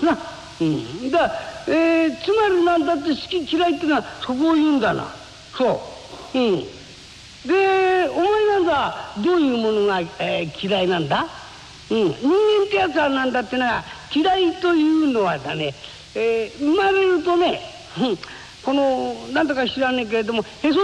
な。つまりなんだって好き嫌いっていうのはそこを言うんだな。そう。でお前なんだどういうものが、嫌いなんだ？人間ってやつはなんだってな、嫌いというのはだね、生まれるとね、このなんとか知らねえけれどもへそ